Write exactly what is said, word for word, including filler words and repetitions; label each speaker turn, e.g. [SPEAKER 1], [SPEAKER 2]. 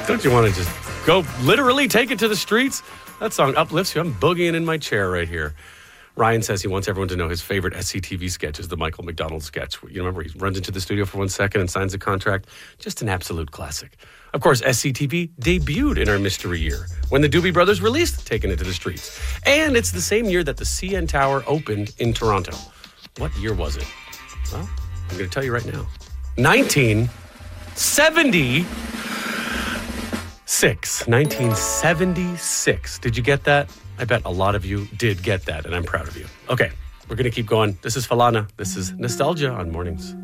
[SPEAKER 1] Don't you want to just go literally take it to the streets? That song uplifts you. I'm boogieing in my chair right here. Ryan says he wants everyone to know his favorite S C T V sketch is the Michael McDonald sketch. You remember he runs into the studio for one second and signs a contract? Just an absolute classic. Of course, S C T V debuted in our mystery year when the Doobie Brothers released Taking It to the Streets. And it's the same year that the C N Tower opened in Toronto. What year was it? Well, I'm going to tell you right now. nineteen seventy-six. nineteen seventy-six. Did you get that? I bet a lot of you did get that, and I'm proud of you. Okay, we're going to keep going. This is Falana. This is Nostalgia on Mornings.